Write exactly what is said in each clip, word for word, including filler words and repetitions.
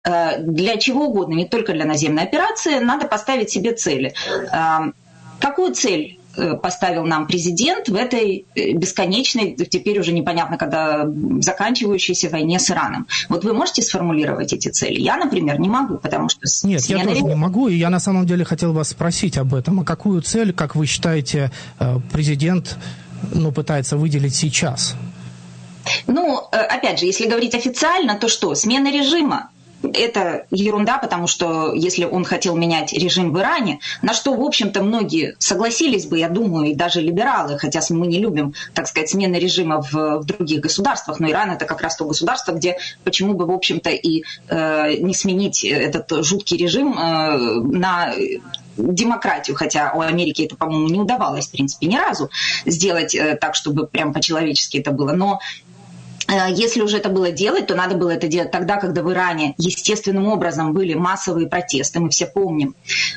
для чего угодно, не только для наземной операции, надо поставить себе цели. Какую цель поставил нам президент в этой бесконечной, теперь уже непонятно, когда заканчивающейся войне с Ираном? Вот вы можете сформулировать эти цели? Я, например, не могу, потому что... Нет, я тоже не могу, и я на самом деле хотел вас спросить об этом. А какую цель, как вы считаете, президент ну, пытается выделить сейчас? Ну, опять же, если говорить официально, то что? Смена режима. Это ерунда, потому что если он хотел менять режим в Иране, на что, в общем-то, многие согласились бы, я думаю, и даже либералы, хотя мы не любим, так сказать, смены режима в, в других государствах, но Иран – это как раз то государство, где почему бы, в общем-то, и э, не сменить этот жуткий режим э, на демократию, хотя у Америки это, по-моему, не удавалось, в принципе, ни разу сделать э, так, чтобы прям по-человечески это было, но если уже это было делать, то надо было это делать тогда, когда в Иране естественным образом были массовые протесты. Мы все помним,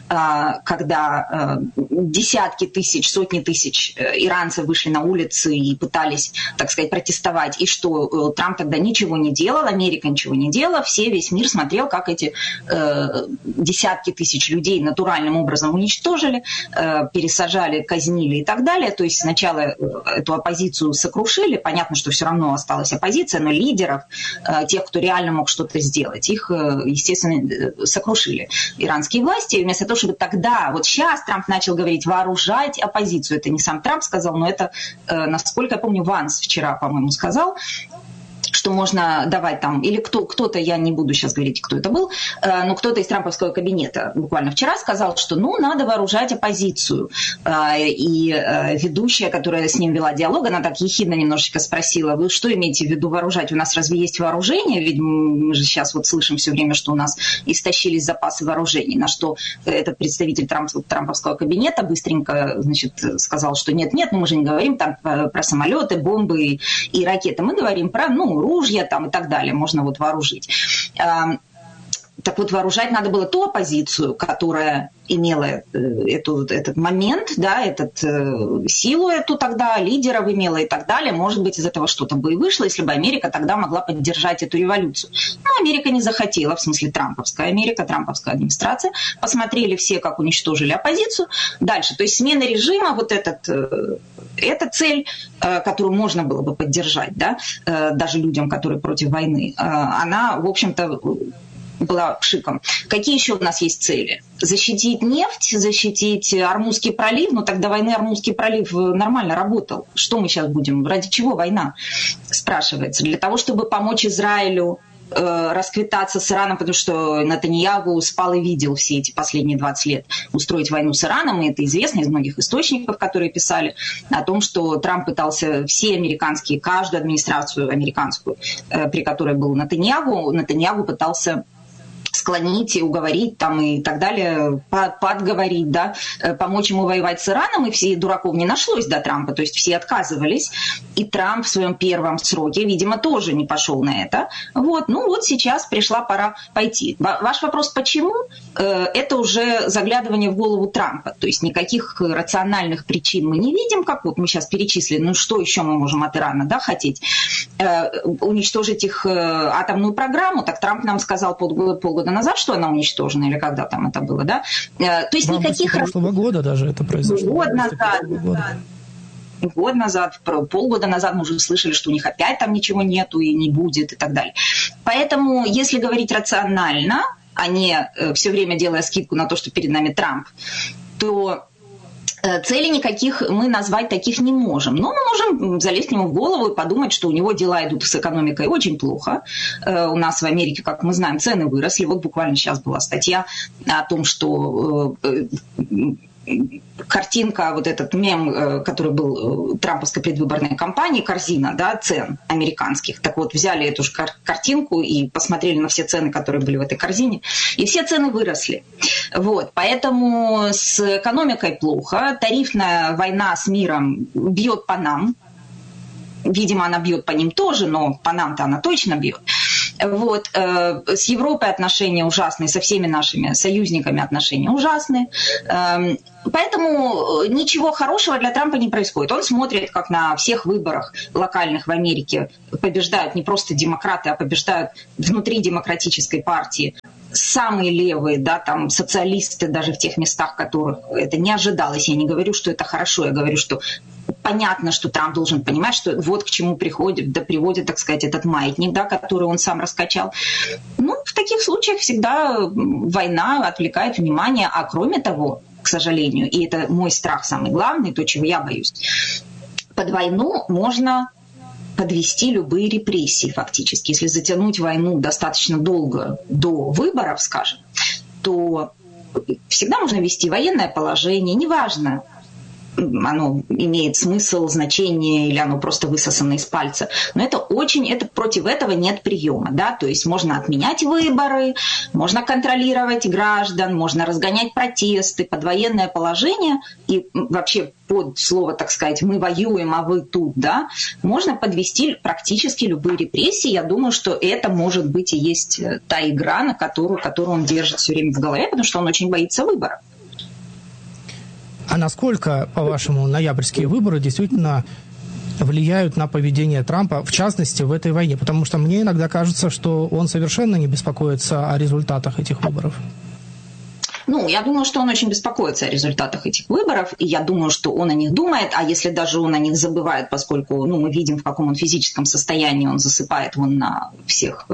когда десятки тысяч, сотни тысяч иранцев вышли на улицы и пытались, так сказать, протестовать. И что Трамп тогда ничего не делал, Америка ничего не делала. Все, весь мир смотрел, как эти десятки тысяч людей натуральным образом уничтожили, пересажали, казнили и так далее. То есть сначала эту оппозицию сокрушили. Понятно, что все равно осталась оппозиция, но лидеров, тех, кто реально мог что-то сделать, их, естественно, сокрушили иранские власти. И вместо того, чтобы тогда, вот сейчас Трамп начал говорить, вооружать оппозицию. Это не сам Трамп сказал, но это, насколько я помню, Ванс вчера, по-моему, сказал, что можно давать там, или кто, кто-то, я не буду сейчас говорить, кто это был, но кто-то из трамповского кабинета буквально вчера сказал, что ну, надо вооружать оппозицию. И ведущая, которая с ним вела диалог, она так ехидно немножечко спросила, вы что имеете в виду вооружать? У нас разве есть вооружение? Ведь мы же сейчас вот слышим все время, что у нас истощились запасы вооружений. На что этот представитель трамповского кабинета быстренько, значит, сказал, что нет-нет, ну мы же не говорим там про самолеты, бомбы и ракеты. Мы говорим про, ну, ружья там и так далее, можно вот вооружить. Так вот, вооружать надо было ту оппозицию, которая имела эту, этот момент, да, этот, силу эту тогда, лидеров имела и так далее. Может быть, из этого что-то бы и вышло, если бы Америка тогда могла поддержать эту революцию. Но Америка не захотела, в смысле трамповская Америка, трамповская администрация. Посмотрели все, как уничтожили оппозицию. Дальше, то есть смена режима, вот этот, эта цель, которую можно было бы поддержать, да, даже людям, которые против войны, она, в общем-то, была пшиком. Какие еще у нас есть цели? Защитить нефть, защитить Ормузский пролив. Ну так до войны Ормузский пролив нормально работал. Что мы сейчас будем? Ради чего война? Спрашивается. Для того, чтобы помочь Израилю э, расквитаться с Ираном, потому что Нетаньяху спал и видел все эти последние двадцать лет устроить войну с Ираном, и это известно из многих источников, которые писали о том, что Трамп пытался все американские, каждую администрацию американскую, э, при которой был Нетаньяху, Нетаньяху пытался склонить и уговорить там и так далее, подговорить, да, помочь ему воевать с Ираном, и все дураков не нашлось до Трампа, то есть все отказывались, и Трамп в своем первом сроке, видимо, тоже не пошел на это. Вот, ну вот сейчас пришла пора пойти. Ваш вопрос, почему? Это уже заглядывание в голову Трампа, то есть никаких рациональных причин мы не видим, как вот мы сейчас перечислили, ну что еще мы можем от Ирана, да, хотеть? Уничтожить их атомную программу, так Трамп нам сказал полгода, полгода назад, что она уничтожена, или когда там это было, да? То есть в никаких... прошлого года даже это произошло. Год назад, год назад, полгода назад мы уже слышали, что у них опять там ничего нету и не будет и так далее. Поэтому, если говорить рационально, а не все время делая скидку на то, что перед нами Трамп, то целей никаких мы назвать таких не можем. Но мы можем залезть ему в голову и подумать, что у него дела идут с экономикой очень плохо. У нас в Америке, как мы знаем, цены выросли. Вот буквально сейчас была статья о том, что картинка, вот этот мем, который был трамповской предвыборной кампании, корзина, да, цен американских. Так вот, взяли эту же картинку и посмотрели на все цены, которые были в этой корзине, и все цены выросли. Вот, поэтому с экономикой плохо, тарифная война с миром бьет по нам. Видимо, она бьет по ним тоже, но по нам-то она точно бьет. Вот. С Европой отношения ужасные, со всеми нашими союзниками отношения ужасные. Поэтому ничего хорошего для Трампа не происходит. Он смотрит, как на всех выборах локальных в Америке побеждают не просто демократы, а побеждают внутри демократической партии самые левые, да, там социалисты даже в тех местах, в которых это не ожидалось. Я не говорю, что это хорошо, я говорю, что понятно, что Трамп должен понимать, что вот к чему приходит, да приводит, так сказать, этот маятник, да, который он сам раскачал. Ну, в таких случаях всегда война отвлекает внимание, а кроме того, к сожалению, и это мой страх самый главный, то, чего я боюсь, под войну можно подвести любые репрессии фактически. Если затянуть войну достаточно долго до выборов, скажем, то всегда можно ввести военное положение, неважно, оно имеет смысл, значение, или оно просто высосано из пальца. Но это очень, это, против этого нет приема. Да? То есть можно отменять выборы, можно контролировать граждан, можно разгонять протесты под военное положение и вообще под слово, так сказать, мы воюем, а вы тут, да, можно подвести практически любые репрессии. Я думаю, что это, может быть, и есть та игра, на которую, которую он держит все время в голове, потому что он очень боится выборов. А насколько, по-вашему, ноябрьские выборы действительно влияют на поведение Трампа, в частности, в этой войне? Потому что мне иногда кажется, что он совершенно не беспокоится о результатах этих выборов. Ну, я думаю, что он очень беспокоится о результатах этих выборов, и я думаю, что он о них думает, а если даже он о них забывает, поскольку, ну, мы видим, в каком он физическом состоянии, он засыпает вон на всех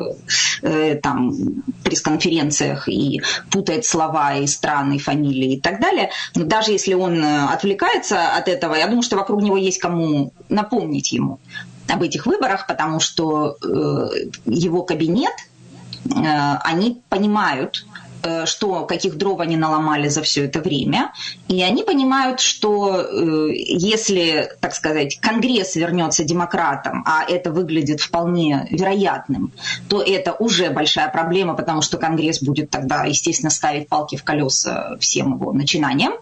э, там пресс-конференциях и путает слова и страны, и фамилии и так далее, но даже если он отвлекается от этого, я думаю, что вокруг него есть кому напомнить ему об этих выборах, потому что э, его кабинет, э, они понимают, что, каких дров они наломали за все это время, и они понимают, что э, если, так сказать, Конгресс вернется демократам, а это выглядит вполне вероятным, то это уже большая проблема, потому что Конгресс будет тогда, естественно, ставить палки в колеса всем его начинаниям.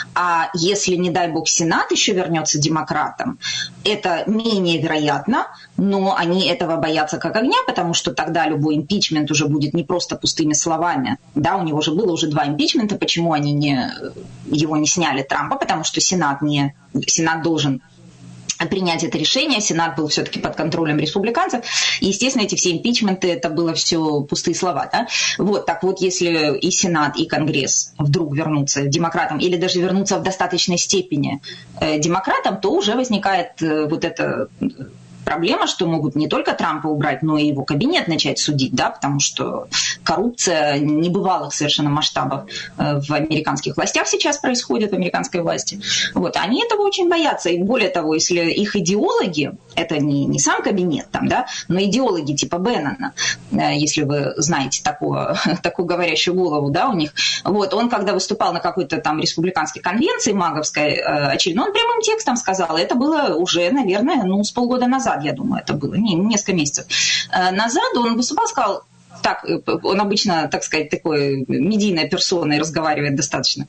А если, не дай бог, Сенат еще вернется демократам, это менее вероятно, но они этого боятся как огня, потому что тогда любой импичмент уже будет не просто пустыми словами, да, у него же было уже два импичмента, почему они не, его не сняли, Трампа, потому что Сенат, не, Сенат должен принять это решение, Сенат был все-таки под контролем республиканцев, и, естественно, эти все импичменты, это было все пустые слова, да? Вот, так вот, если и Сенат, и Конгресс вдруг вернутся демократам, или даже вернутся в достаточной степени э, демократам, то уже возникает э, вот это... проблема, что могут не только Трампа убрать, но и его кабинет начать судить, да, потому что коррупция небывалых совершенно масштабов в американских властях сейчас происходит, в американской власти. Вот, они этого очень боятся. И более того, если их идеологи, это не, не сам кабинет, там, да, но идеологи типа Беннона, если вы знаете такого, такую говорящую голову, да, у них, вот, он когда выступал на какой-то там республиканской конвенции маговской очередной, он прямым текстом сказал, это было уже, наверное, ну, с полгода назад, я думаю, это было, не, несколько месяцев назад, он выступал, сказал, так, он обычно, так сказать, такой медийной персоной разговаривает достаточно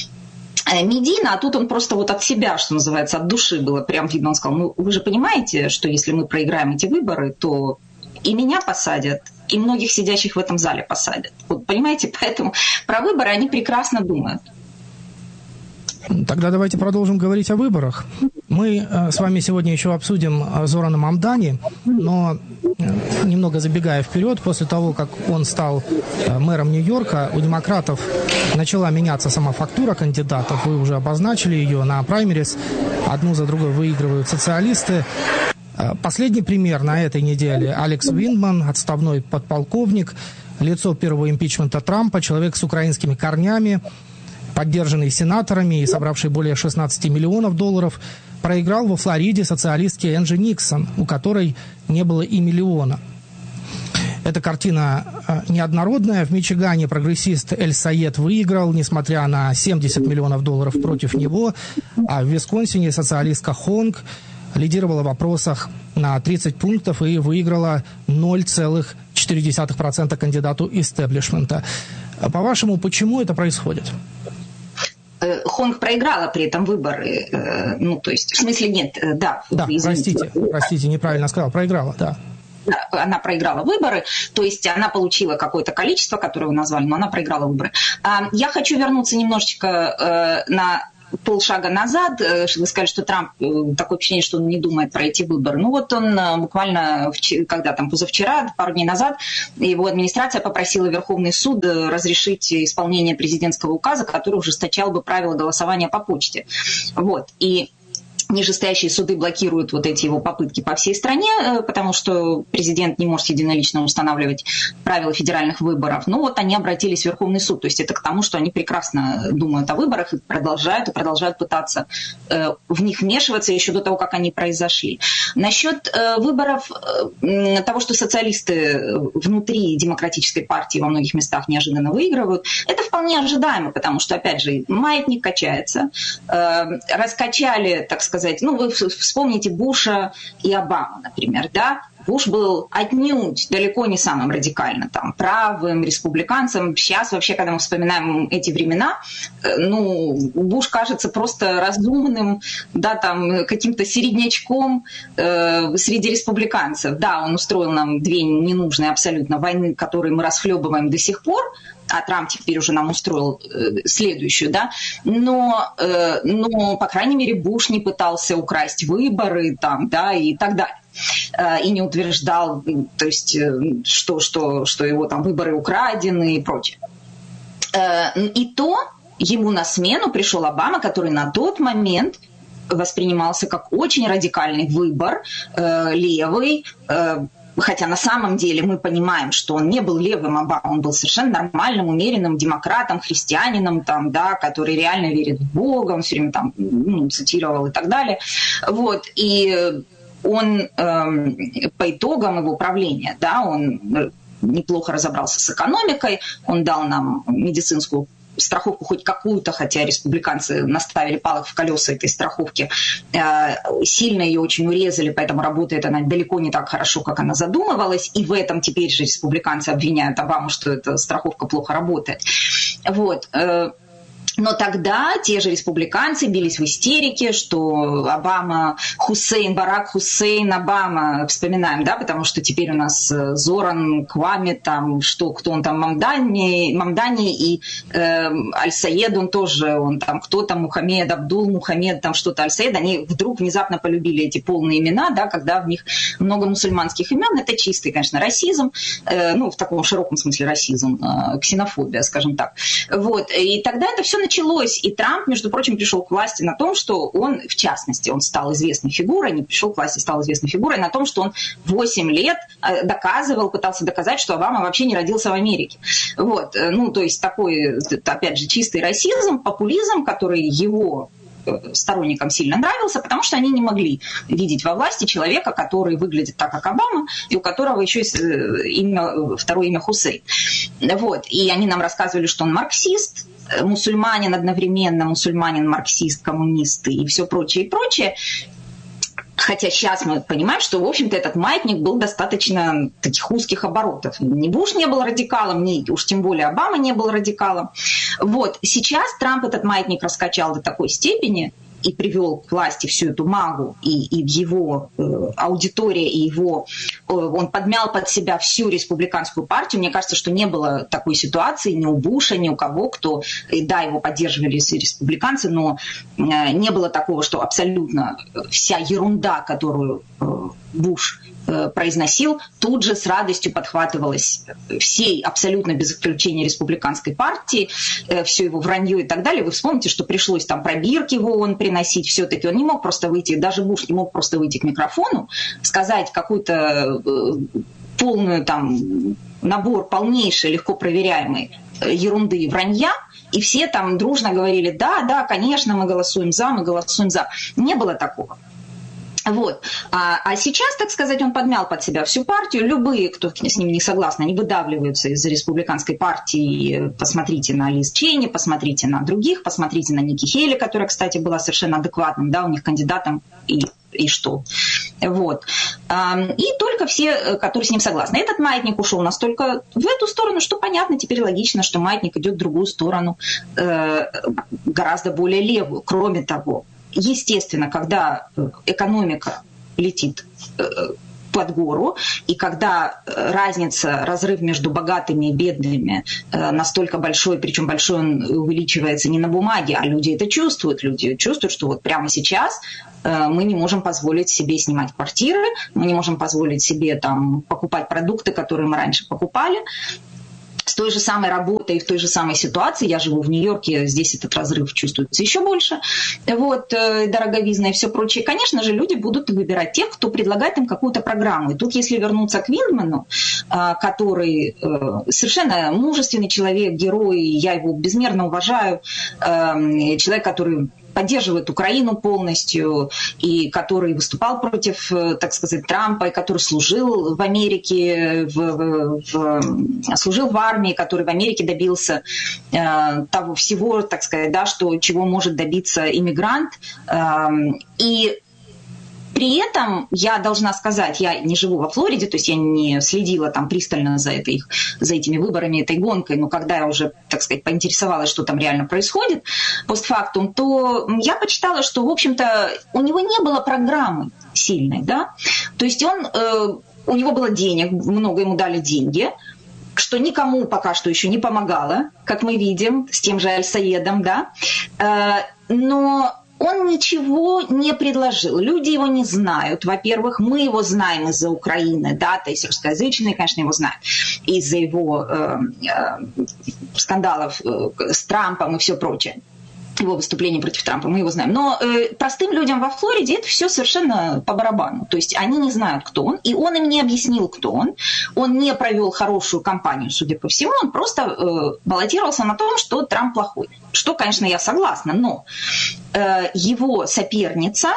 медийно, а тут он просто вот от себя, что называется, от души было прям видно, он сказал, ну, вы же понимаете, что если мы проиграем эти выборы, то и меня посадят, и многих сидящих в этом зале посадят. Вот, понимаете, поэтому про выборы они прекрасно думают. Тогда давайте продолжим говорить о выборах. Мы э, с вами сегодня еще обсудим Зорана Мамдани, но э, немного забегая вперед, после того, как он стал э, мэром Нью-Йорка, у демократов начала меняться сама фактура кандидатов. Вы уже обозначили ее на праймерис. Одну за другой выигрывают социалисты. Э, последний пример на этой неделе. Алекс Виндман, отставной подполковник, лицо первого импичмента Трампа, человек с украинскими корнями, поддержанный сенаторами и собравший более шестнадцати миллионов долларов, проиграл во Флориде социалистке Энджи Никсон, у которой не было и миллиона. Эта картина неоднородная. В Мичигане прогрессист Эль Саед выиграл, несмотря на семьдесят миллионов долларов против него, а в Висконсине социалистка Хонг лидировала в опросах на тридцать пунктов и выиграла ноль целых четыре десятых процента кандидату истеблишмента. По-вашему, почему это происходит? Хонг проиграла при этом выборы, ну, то есть, в смысле, нет, да. Да, простите, простите, неправильно сказал, проиграла, да. она проиграла выборы, то есть она получила какое-то количество, которое вы назвали, но она проиграла выборы. Я хочу вернуться немножечко на полшага назад. Вы сказали, что Трамп, такое впечатление, что он не думает про эти выборы. Ну вот он буквально, когда там позавчера, пару дней назад, его администрация попросила Верховный суд разрешить исполнение президентского указа, который ужесточал бы правила голосования по почте. Вот. И нижестоящие суды блокируют вот эти его попытки по всей стране, потому что президент не может единолично устанавливать правила федеральных выборов. Ну вот они обратились в Верховный суд. То есть это к тому, что они прекрасно думают о выборах и продолжают, и продолжают пытаться э, в них вмешиваться еще до того, как они произошли. Насчет э, выборов, э, того, что социалисты внутри демократической партии во многих местах неожиданно выигрывают, это вполне ожидаемо, потому что, опять же, маятник качается. Э, раскачали, так сказать, сказать, ну, вы вспомните Буша и Обаму, например, да? Буш был отнюдь далеко не самым радикально там, правым, республиканцем. Сейчас вообще, когда мы вспоминаем эти времена, ну, Буш кажется просто разумным, да, там, каким-то середнячком э, среди республиканцев. Да, он устроил нам две ненужные абсолютно войны, которые мы расхлебываем до сих пор, а Трамп теперь уже нам устроил э, следующую, да, но, э, но, по крайней мере, Буш не пытался украсть выборы, там, да, и так далее. И не утверждал, то есть, что, что, что его там выборы украдены и прочее. И то ему на смену пришел Обама, который на тот момент воспринимался как очень радикальный выбор, левый, хотя на самом деле мы понимаем, что он не был левым Обама, он был совершенно нормальным, умеренным демократом, христианином, там, да, который реально верит в Бога, он все время там, ну, цитировал и так далее. Вот, и он э, по итогам его правления, да, он неплохо разобрался с экономикой, он дал нам медицинскую страховку хоть какую-то, хотя республиканцы наставили палок в колеса этой страховки, э, сильно ее очень урезали, поэтому работает она далеко не так хорошо, как она задумывалась, и в этом теперь же республиканцы обвиняют Обаму, что эта страховка плохо работает. Вот. Э, Но тогда те же республиканцы бились в истерике, что Обама, Хусейн, Барак Хусейн, Обама, вспоминаем, да, потому что теперь у нас Зоран, Кваме, там, что, кто он там, Мамдани, Мамдани и э, Аль-Саед, он тоже, он там, кто там, Мухаммед, Абдул, Мухаммед, там что-то, Аль-Саед, они вдруг внезапно полюбили эти полные имена, да, когда в них много мусульманских имен, это чистый, конечно, расизм, э, ну, в таком широком смысле расизм, э, ксенофобия, скажем так. Вот, и тогда это все началось, и Трамп, между прочим, пришел к власти на том, что он, в частности, он стал известной фигурой, не пришел к власти, стал известной фигурой на том, что он восемь лет доказывал, пытался доказать, что Обама вообще не родился в Америке. Вот, ну, то есть такой, опять же, чистый расизм, популизм, который его сторонникам сильно нравился, потому что они не могли видеть во власти человека, который выглядит так, как Обама, и у которого еще есть имя, второе имя Хусейн. Вот. И они нам рассказывали, что он марксист, мусульманин одновременно, мусульманин, марксист, коммунист и все прочее, и прочее. Хотя сейчас мы понимаем, что, в общем-то, этот маятник был достаточно таких узких оборотов. Ни Буш не был радикалом, ни уж тем более Обама не был радикалом. Вот. Сейчас Трамп этот маятник раскачал до такой степени и привел к власти всю эту магу, и, и его э, аудитория, и его, э, он подмял под себя всю республиканскую партию. Мне кажется, что не было такой ситуации ни у Буша, ни у кого, кто, да, его поддерживали все республиканцы, но э, не было такого, что абсолютно вся ерунда, которую э, Буш произносил, тут же с радостью подхватывалась всей, абсолютно без исключения республиканской партии, все его вранье и так далее. Вы вспомните, что пришлось там пробирки в ООН приносить, все-таки он не мог просто выйти, даже Буш не мог просто выйти к микрофону, сказать какую-то полную там набор полнейшей, легко проверяемой ерунды и вранья, и все там дружно говорили, да, да, конечно, мы голосуем за, мы голосуем за. Не было такого. Вот. А, а сейчас, так сказать, он подмял под себя всю партию. Любые, кто с ним не согласны, они выдавливаются из республиканской партии. Посмотрите на Лиз Чейни, посмотрите на других, посмотрите на Ники Хейли, которая, кстати, была совершенно адекватным, да, у них кандидатом, и, и что. Вот. И только все, которые с ним согласны. Этот маятник ушел настолько в эту сторону, что понятно, теперь логично, что маятник идет в другую сторону, гораздо более левую. Кроме того, естественно, когда экономика летит под гору, и когда разница, разрыв между богатыми и бедными настолько большой, причем большой он увеличивается не на бумаге, а люди это чувствуют, люди чувствуют, что вот прямо сейчас мы не можем позволить себе снимать квартиры, мы не можем позволить себе там покупать продукты, которые мы раньше покупали. С той же самой работой, в той же самой ситуации, я живу в Нью-Йорке, здесь этот разрыв чувствуется еще больше, вот, дороговизна и все прочее. Конечно же, люди будут выбирать тех, кто предлагает им какую-то программу. И тут, если вернуться к Виндману, который совершенно мужественный человек, герой, я его безмерно уважаю, человек, который поддерживает Украину полностью, и который выступал против, так сказать, Трампа, и который служил в Америке, в, в, служил в армии, который в Америке добился э, того всего, так сказать, да, что, чего может добиться иммигрант. Э, и при этом я должна сказать, я не живу во Флориде, то есть я не следила там пристально за, этой, за этими выборами, этой гонкой, но когда я уже, так сказать, поинтересовалась, что там реально происходит постфактум, то я почитала, что, в общем-то, у него не было программы сильной, да, то есть он, э, у него было денег, много ему дали деньги, что никому пока что еще не помогало, как мы видим, с тем же Аль-Саедом, да, э, но он ничего не предложил. Люди его не знают. Во-первых, мы его знаем из-за Украины, да, то есть русскоязычные, конечно, его знают, из-за его э, э, скандалов э, с Трампом и все прочее. Его выступление против Трампа, мы его знаем. Но э, простым людям во Флориде это все совершенно по барабану. То есть они не знают, кто он, и он им не объяснил, кто он. Он не провел хорошую кампанию, судя по всему. Он просто э, баллотировался на том, что Трамп плохой. Что, конечно, я согласна, но э, его соперница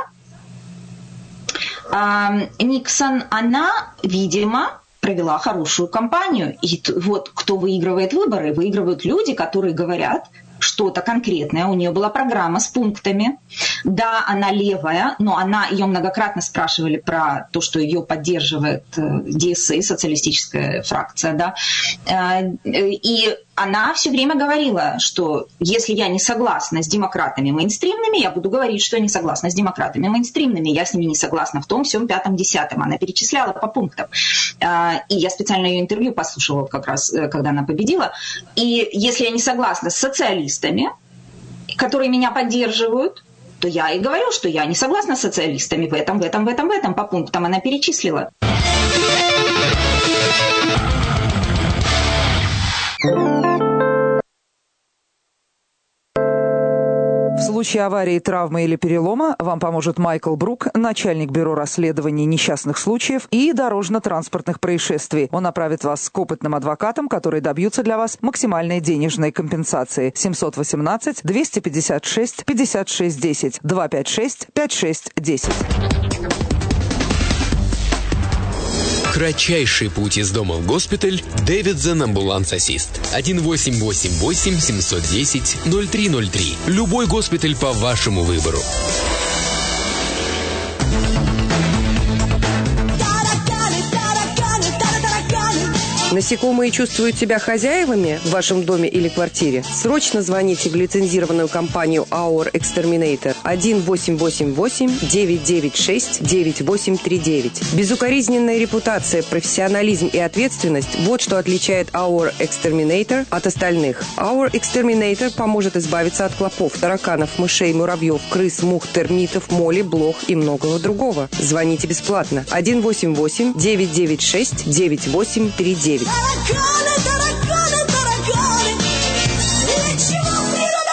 э, Никсон, она, видимо, провела хорошую кампанию. И вот кто выигрывает выборы? Выигрывают люди, которые говорят что-то конкретное. У нее была программа с пунктами. Да, она левая, но она, ее многократно спрашивали про то, что ее поддерживает ди эс эй, социалистическая фракция, да. И она все время говорила, что если я не согласна с демократами мейнстримными, я буду говорить, что я не согласна с демократами мейнстримными, я с ними не согласна в том, всем, пятом, десятом. Она перечисляла по пунктам. И я специально ее интервью послушала как раз, когда она победила. И если я не согласна с социалистами, которые меня поддерживают, то я и говорю, что я не согласна с социалистами в этом, в этом, в этом, в этом. По пунктам она перечислила. В случае аварии, травмы или перелома вам поможет Майкл Брук, начальник бюро расследований несчастных случаев и дорожно-транспортных происшествий. Он направит вас к опытным адвокатам, которые добьются для вас максимальной денежной компенсации. семьсот восемнадцать двести пятьдесят шесть пятьдесят шесть десять два пять шесть пять шесть десять. Кратчайший путь из дома в госпиталь. Davidson Ambulance Assist. один восемь восемь восемь семь один ноль ноль три ноль три. Любой госпиталь по вашему выбору. Насекомые чувствуют себя хозяевами в вашем доме или квартире? Срочно звоните в лицензированную компанию Our Exterminator один восемь восемь восемь девять девять шесть девять восемь три девять. Безукоризненная репутация, профессионализм и ответственность – вот что отличает Our Exterminator от остальных. Our Exterminator поможет избавиться от клопов, тараканов, мышей, муравьев, крыс, мух, термитов, моли, блох и многого другого. Звоните бесплатно один восемь восемь девять девять шесть девять восемь три девять. Тараканы, тараканы, тараканы, для чего природа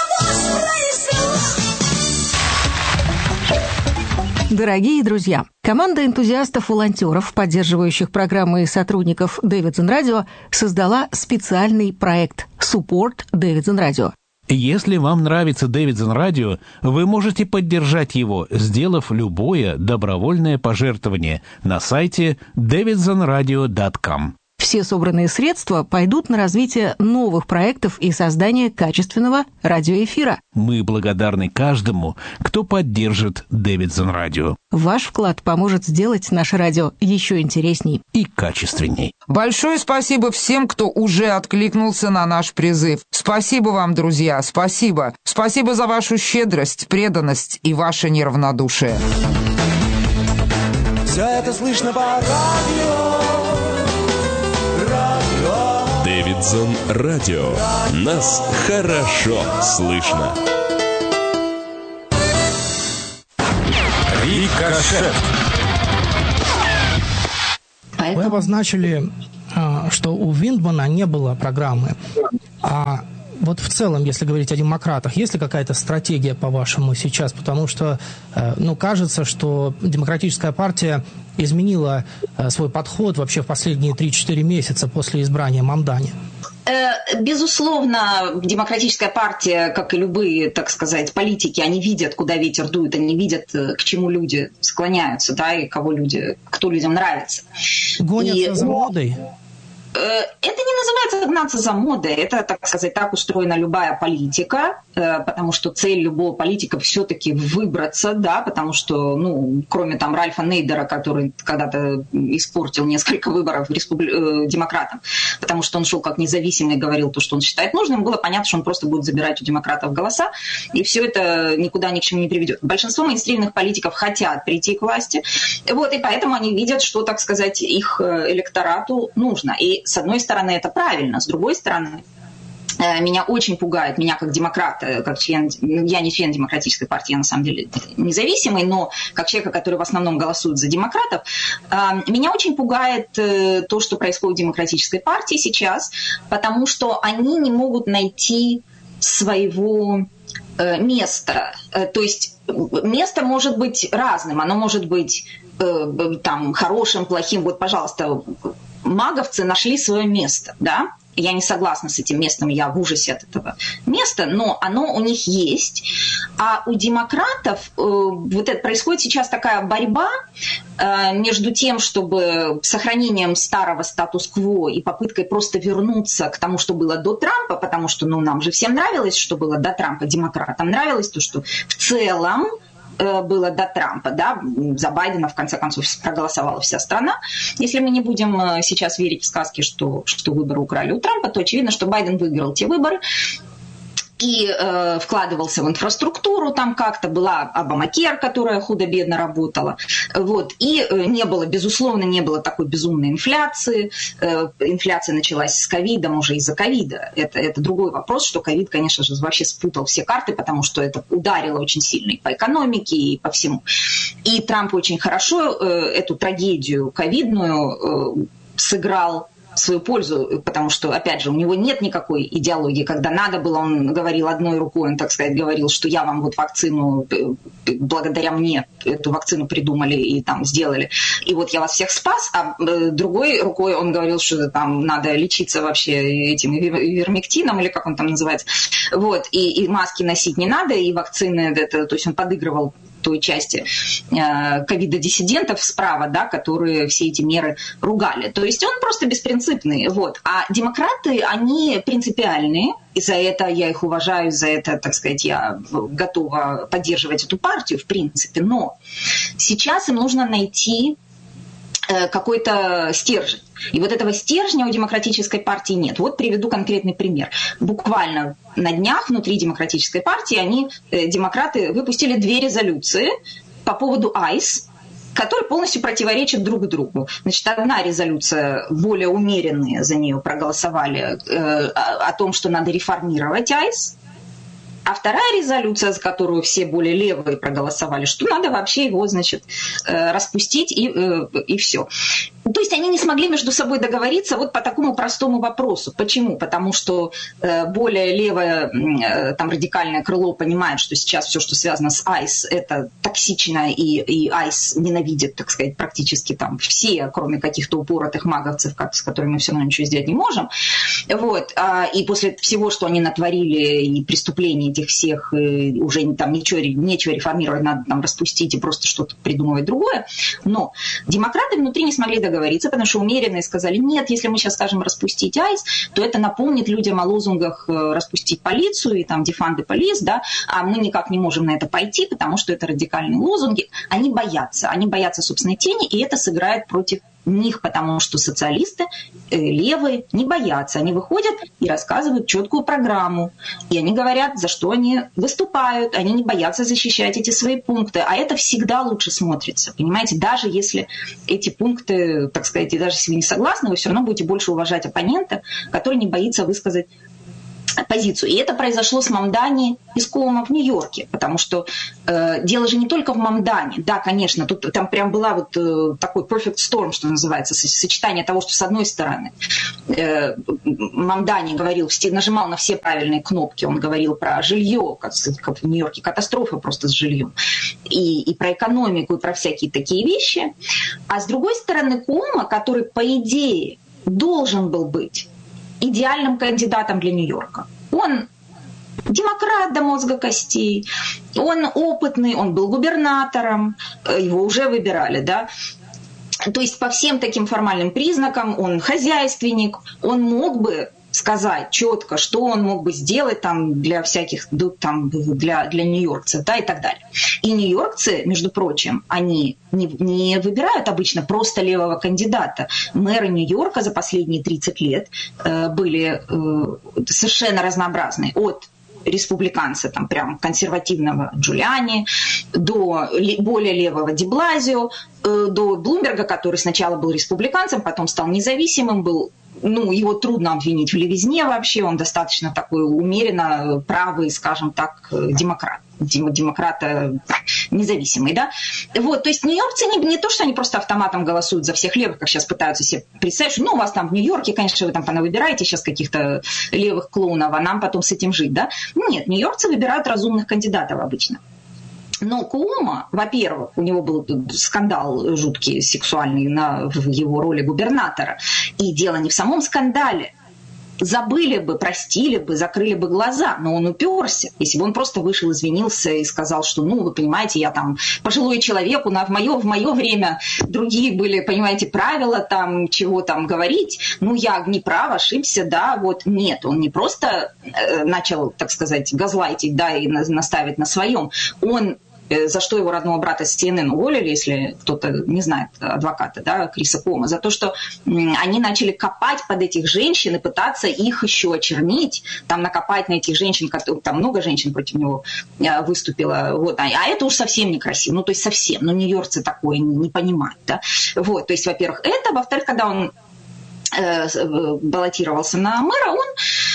вас произвела? Дорогие друзья, команда энтузиастов-волонтеров, поддерживающих программы и сотрудников Davidson Radio, создала специальный проект Support Davidson Radio. Если вам нравится Davidson Radio, вы можете поддержать его, сделав любое добровольное пожертвование на сайте дэвидсон радио точка ком. Все собранные средства пойдут на развитие новых проектов и создание качественного радиоэфира. Мы благодарны каждому, кто поддержит Davidson Radio. Ваш вклад поможет сделать наше радио еще интересней и качественней. Большое спасибо всем, кто уже откликнулся на наш призыв. Спасибо вам, друзья, спасибо. Спасибо за вашу щедрость, преданность и ваше неравнодушие. Все это слышно по радио. Радио. Дэвидсон Радио. Нас хорошо слышно. Рикошет. Вы обозначили, что у Виндмана не было программы. А вот в целом, если говорить о демократах, есть ли какая-то стратегия, по-вашему, сейчас? Потому что, ну, кажется, что Демократическая партия изменила свой подход вообще в последние три-четыре месяца после избрания Мамдани. Безусловно, Демократическая партия, как и любые, так сказать, политики, они видят, куда ветер дует, они видят, к чему люди склоняются, да, и кого люди, кто людям нравится. Гонятся и... за модой? Это не называется гнаться за модой, это, так сказать, так устроена любая политика, потому что цель любого политика все-таки выбраться, да, потому что, ну, кроме там Ральфа Нейдера, который когда-то испортил несколько выборов республи... демократам, потому что он шел как независимый и говорил то, что он считает нужным, было понятно, что он просто будет забирать у демократов голоса, и все это никуда ни к чему не приведет. Большинство мейнстримных политиков хотят прийти к власти, вот, и поэтому они видят, что, так сказать, их электорату нужно. И с одной стороны, это правильно, с другой стороны, меня очень пугает, меня как демократа, как член, я не член Демократической партии, я на самом деле независимый, но как человека, который в основном голосует за демократов, меня очень пугает то, что происходит в Демократической партии сейчас, потому что они не могут найти своего места. То есть место может быть разным, оно может быть там хорошим, плохим. Вот, пожалуйста, маговцы нашли свое место, да? Я не согласна с этим местом, я в ужасе от этого места, но оно у них есть. А у демократов э, вот это происходит сейчас такая борьба э, между тем, чтобы сохранением старого статус-кво и попыткой просто вернуться к тому, что было до Трампа, потому что, ну, нам же всем нравилось, что было до Трампа, демократам нравилось то, что в целом было до Трампа, да, за Байдена в конце концов проголосовала вся страна. Если мы не будем сейчас верить в сказки, что, что выборы украли у Трампа, то очевидно, что Байден выиграл те выборы и э, вкладывался в инфраструктуру, там как-то была Обамакер, которая худо-бедно работала, вот, и э, не было, безусловно, не было такой безумной инфляции, э, инфляция началась с ковидом уже из-за ковида, это, это другой вопрос, что ковид, конечно же, вообще спутал все карты, потому что это ударило очень сильно и по экономике, и по всему, и Трамп очень хорошо э, эту трагедию ковидную э, сыграл в свою пользу, потому что, опять же, у него нет никакой идеологии. Когда надо было, он говорил одной рукой, он, так сказать, говорил, что я вам вот вакцину, благодаря мне эту вакцину придумали и там сделали, и вот я вас всех спас, а другой рукой он говорил, что там надо лечиться вообще этим ивермектином, или как он там называется, вот, и, и маски носить не надо, и вакцины, это, то есть он подыгрывал той части э, ковидодиссидентов справа, да, которые все эти меры ругали. То есть он просто беспринципный. Вот. А демократы, они принципиальные, и за это я их уважаю, за это, так сказать, я готова поддерживать эту партию, в принципе. Но сейчас им нужно найти э, какой-то стержень. И вот этого стержня у Демократической партии нет. Вот приведу конкретный пример. Буквально на днях внутри Демократической партии они, э, демократы, выпустили две резолюции по поводу айс, которые полностью противоречат друг другу. Значит, одна резолюция, более умеренные за нее проголосовали э, о, о том, что надо реформировать айс. А вторая резолюция, за которую все более левые проголосовали, что надо вообще его, значит, распустить и, и все. То есть они не смогли между собой договориться вот по такому простому вопросу. Почему? Потому что более левое, там, радикальное крыло понимает, что сейчас все, что связано с айс, это токсично, и, и айс ненавидит, так сказать, практически там все, кроме каких-то упоротых маговцев, как, с которыми мы все равно ничего сделать не можем. Вот. И после всего, что они натворили, и преступлений этих всех, уже там ничего, нечего реформировать, надо там распустить и просто что-то придумывать другое. Но демократы внутри не смогли договориться, потому что умеренные сказали, нет, если мы сейчас скажем распустить айс, то это напомнит людям о лозунгах распустить полицию и там defund the police, да, а мы никак не можем на это пойти, потому что это радикальные лозунги. Они боятся, они боятся собственной тени, и это сыграет против них, потому что социалисты, э, левые, не боятся. Они выходят и рассказывают четкую программу. И они говорят, за что они выступают. Они не боятся защищать эти свои пункты. А это всегда лучше смотрится. Понимаете, даже если эти пункты, так сказать, и даже если вы не согласны, вы все равно будете больше уважать оппонента, который не боится высказать позицию. И это произошло с Мамдани из Коома в Нью-Йорке, потому что э, дело же не только в Мамдане. Да, конечно, тут там прям была вот э, такой perfect storm, что называется, сочетание того, что с одной стороны э, Мамдани говорил, нажимал на все правильные кнопки, он говорил про жилье, как, как в Нью-Йорке катастрофа просто с жильем, и, и про экономику, и про всякие такие вещи. А с другой стороны Коома, который, по идее, должен был быть идеальным кандидатом для Нью-Йорка. Он демократ до мозга костей, он опытный, он был губернатором, его уже выбирали, да. То есть по всем таким формальным признакам он хозяйственник, он мог бы сказать четко, что он мог бы сделать там для всяких, там, для, для нью-йоркцев, да, и так далее. И нью-йоркцы, между прочим, они не, не выбирают обычно просто левого кандидата. Мэры Нью-Йорка за последние тридцать лет э, были э, совершенно разнообразные. От республиканца, там прям консервативного Джулиани, до более левого Ди Блазио, э, до Блумберга, который сначала был республиканцем, потом стал независимым, был, ну, его трудно обвинить в левизне вообще, он достаточно такой умеренно правый, скажем так, демократ. Демократа независимый, да. Вот, то есть нью-йоркцы не, не то, что они просто автоматом голосуют за всех левых, как сейчас пытаются себе представить, что, ну, у вас там в Нью-Йорке, конечно, вы там понавыбираете сейчас каких-то левых клоунов, а нам потом с этим жить, да. Нет, нью-йоркцы выбирают разумных кандидатов обычно. Но Коома, во-первых, у него был скандал жуткий, сексуальный на, в его роли губернатора, и дело не в самом скандале. Забыли бы, простили бы, закрыли бы глаза, но он уперся. Если бы он просто вышел, извинился и сказал, что, ну, вы понимаете, я там пожилой человек, у нас в мое, в мое время другие были, понимаете, правила там, чего там говорить, ну, я не прав, ошибся, да, вот, нет, он не просто э, начал, так сказать, газлайтить, да, и наставить на своем, он за что его родного брата с Си Эн Эн уволили, если кто-то не знает адвоката, да, Криса Коома, за то, что они начали копать под этих женщин и пытаться их еще очернить, там накопать на этих женщин, там много женщин против него выступило, вот, а это уж совсем некрасиво, ну, то есть совсем, ну, нью-йоркцы такое не, не понимают, да, вот, то есть, во-первых, это, во-вторых, когда он э, баллотировался на мэра, он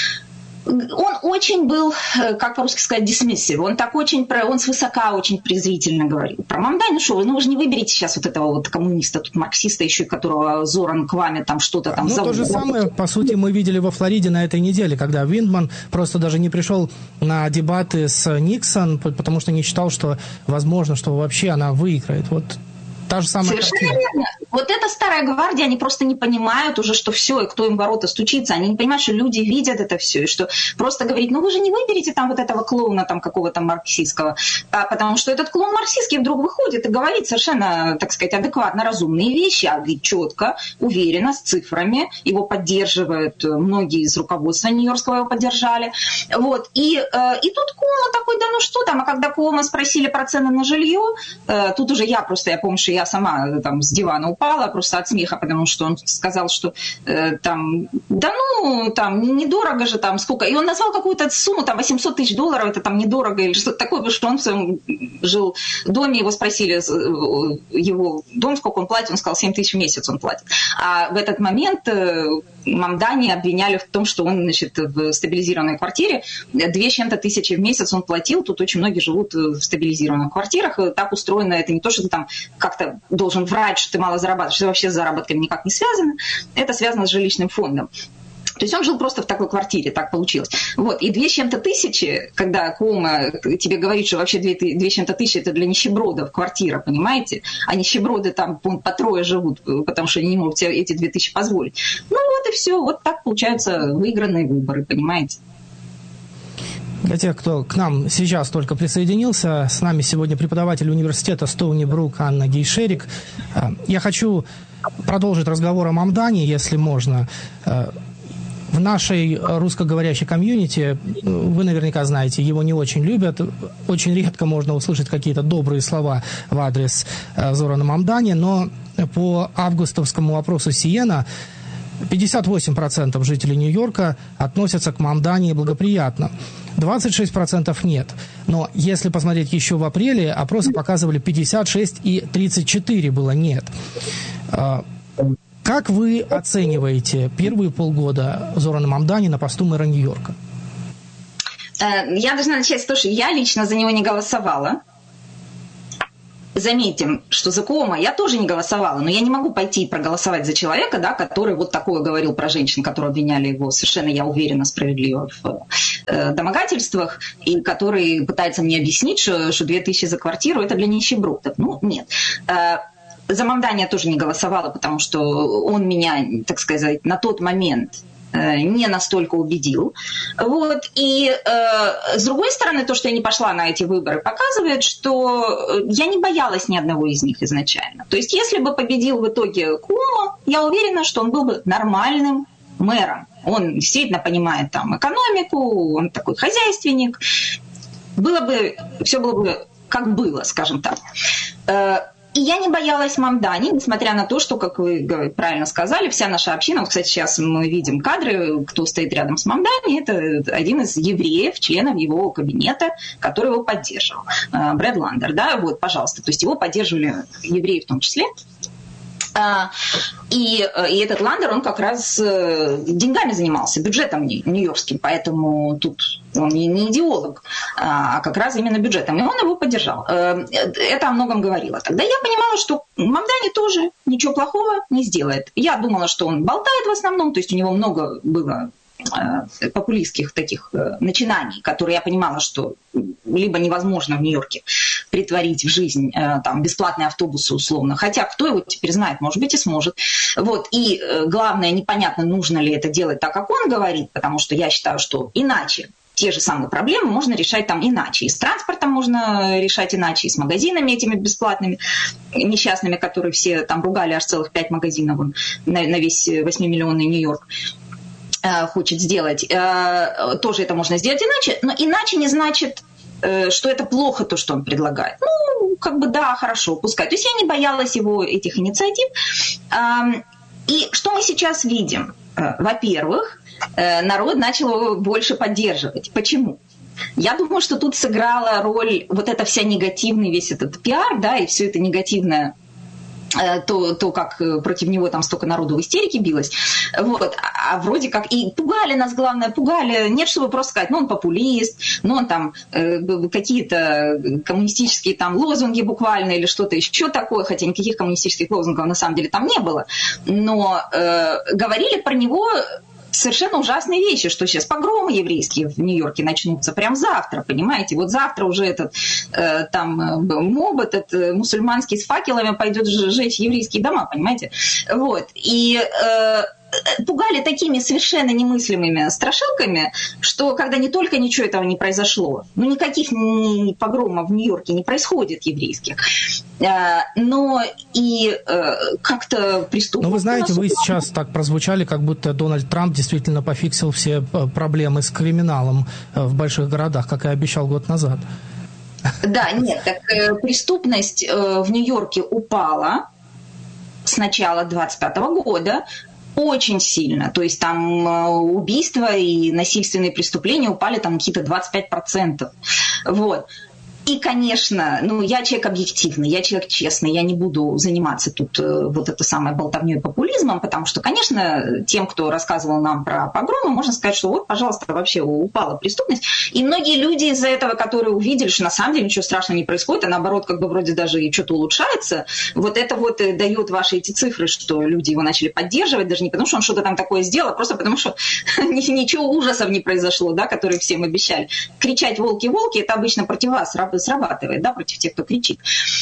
Он очень был, как по-русски сказать, dismissive. Он так очень, он свысока очень презрительно говорил про Мамдани. Ну что вы, ну вы же не выберете сейчас вот этого вот коммуниста, тут марксиста еще, которого Зоран Кваме там что-то там ну, зовут. То же самое, по сути, мы видели во Флориде на этой неделе, когда Виндман просто даже не пришел на дебаты с Никсон, потому что не считал, что возможно, что вообще она выиграет. Вот та же самая Совершенно картина. Верно. Вот эта старая гвардия, они просто не понимают уже, что все, и кто им в ворота стучится. Они не понимают, что люди видят это все, и что просто говорить, ну вы же не выберете там вот этого клоуна там какого-то марксистского, а потому что этот клоун марксистский вдруг выходит и говорит совершенно, так сказать, адекватно разумные вещи, а говорит четко, уверенно, с цифрами. Его поддерживают многие из руководства нью-йоркского, его поддержали. Вот. И, и тут Коома такой, да ну что там, а когда Коома спросили про цены на жилье, тут уже я просто, я помню, что я сама там с дивана упала просто от смеха, потому что он сказал, что э, там, да ну, там, недорого же там, сколько. И он назвал какую-то сумму, там, восемьсот тысяч долларов, это там недорого или что-то такое, потому что он в своем жил доме, его спросили, его дом, сколько он платит, он сказал, семь тысяч в месяц он платит. А в этот момент э, Мамдани обвиняли в том, что он, значит, в стабилизированной квартире две с чем-то тысячи в месяц он платил, тут очень многие живут в стабилизированных квартирах, и так устроено, это не то, что ты там как-то должен врать, что ты мало зарабатываешь, что вообще с заработками никак не связано, это связано с жилищным фондом. То есть он жил просто в такой квартире, так получилось. Вот. И две с чем-то тысячи, когда Коома тебе говорит, что вообще две, две с чем-то тысячи это для нищебродов квартира, понимаете? А нищеброды там по трое живут, потому что они не могут себе эти две тысячи позволить. Ну вот и все, вот так получаются выигранные выборы, понимаете? Для тех, кто к нам сейчас только присоединился, с нами сегодня преподаватель университета Стоуни Брук Анна Гейшерик. Я хочу продолжить разговор о Мамдани, если можно. В нашей русскоговорящей комьюнити, вы наверняка знаете, его не очень любят. Очень редко можно услышать какие-то добрые слова в адрес Зорана Мамдани, но по августовскому опросу Сиена пятьдесят восемь процентов жителей Нью-Йорка относятся к Мамдани благоприятно, двадцать шесть процентов нет. Но если посмотреть еще в апреле, опросы показывали пятьдесят шесть и тридцать четыре было нет. Как вы оцениваете первые полгода Зорана Мамдани на посту мэра Нью-Йорка? Я должна начать с того, что я лично за него не голосовала. Заметим, что за Куомо я тоже не голосовала, но я не могу пойти и проголосовать за человека, да, который вот такое говорил про женщин, которые обвиняли его совершенно, я уверена, справедливо в э, домогательствах, и который пытается мне объяснить, что, что две тысячи за квартиру – это для нищебродов. Ну, нет. Э, за Мамдани я тоже не голосовала, потому что он меня, так сказать, на тот момент не настолько убедил. Вот. И э, с другой стороны, то, что я не пошла на эти выборы, показывает, что я не боялась ни одного из них изначально. То есть, если бы победил в итоге Куомо, я уверена, что он был бы нормальным мэром. Он действительно понимает там экономику, он такой хозяйственник. Было бы, все было бы как было, скажем так. Э, И я не боялась Мамдани, несмотря на то, что, как вы правильно сказали, вся наша община, вот, кстати, сейчас мы видим кадры, кто стоит рядом с Мамдани, это один из евреев, членов его кабинета, который его поддерживал, Брэд Ландер, да, вот, пожалуйста, то есть его поддерживали евреи в том числе. И, и этот Ландер, он как раз деньгами занимался, бюджетом нью-йоркским, поэтому тут он не, не идеолог, а как раз именно бюджетом. И он его поддержал. Это о многом говорило. Тогда я понимала, что Мамдани тоже ничего плохого не сделает. Я думала, что он болтает в основном, то есть у него много было популистских таких начинаний, которые я понимала, что либо невозможно в Нью-Йорке притворить в жизнь там, бесплатные автобусы условно, хотя кто его теперь знает, может быть и сможет. Вот. И главное, непонятно, нужно ли это делать так, как он говорит, потому что я считаю, что иначе те же самые проблемы можно решать там иначе. И с транспортом можно решать иначе, и с магазинами этими бесплатными, несчастными, которые все там ругали, аж целых пять магазинов вон, на, на весь восьмимиллионный Нью-Йорк хочет сделать. Тоже это можно сделать иначе, но иначе не значит, что это плохо, то, что он предлагает. Ну, как бы да, хорошо, пускай. То есть я не боялась его этих инициатив. И что мы сейчас видим? Во-первых, народ начал его больше поддерживать. Почему? Я думаю, что тут сыграла роль вот эта вся негативный весь этот пиар, да, и все это негативное, То, то, как против него там столько народу в истерике билось. Вот. А вроде как... И пугали нас, главное, пугали. Нет, чтобы просто сказать, ну, он популист, ну, он там э, какие-то коммунистические там лозунги буквально или что-то еще такое, хотя никаких коммунистических лозунгов на самом деле там не было. Но э, говорили про него совершенно ужасные вещи, что сейчас погромы еврейские в Нью-Йорке начнутся прям завтра, понимаете? Вот завтра уже этот э, там моб, этот э, мусульманский с факелами пойдет сжечь еврейские дома, понимаете? Вот. И э, пугали такими совершенно немыслимыми страшилками, что когда не только ничего этого не произошло, ну никаких ни погромов в Нью-Йорке не происходит еврейских, но и как-то преступно. Но вы знаете, вы сейчас так прозвучали, как будто Дональд Трамп действительно пофиксил все проблемы с криминалом в больших городах, как и обещал год назад. Да, нет, так преступность в Нью-Йорке упала с начала двадцать пятого года очень сильно. То есть там убийства и насильственные преступления упали там какие-то двадцать пять процентов. Вот. И, конечно, ну, я человек объективный, я человек честный, я не буду заниматься тут э, вот это самое болтовнёй и популизмом, потому что, конечно, тем, кто рассказывал нам про погромы, можно сказать, что вот, пожалуйста, вообще упала преступность. И многие люди из-за этого, которые увидели, что на самом деле ничего страшного не происходит, а наоборот, как бы вроде даже и что-то улучшается, вот это вот дает ваши эти цифры, что люди его начали поддерживать, даже не потому, что он что-то там такое сделал, а просто потому, что ничего ужасов не произошло, да, которые всем обещали. Кричать «волки, волки» — это обычно против вас срабатывает, да, против тех, кто кричит.